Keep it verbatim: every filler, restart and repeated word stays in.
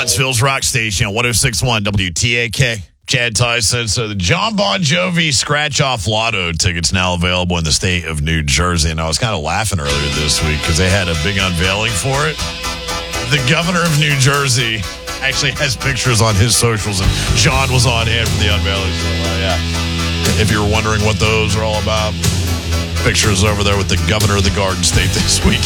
Huntsville's Rock Station, one oh six point one W T A K. Chad Tyson. So the John Bon Jovi scratch-off lotto tickets now available in the state of New Jersey. And I was kind of laughing earlier this week because they had a big unveiling for it. The governor of New Jersey actually has pictures on his socials, and John was on hand for the unveiling. So, uh, yeah, if you're wondering what those are all about, pictures over there with the governor of the Garden State this week.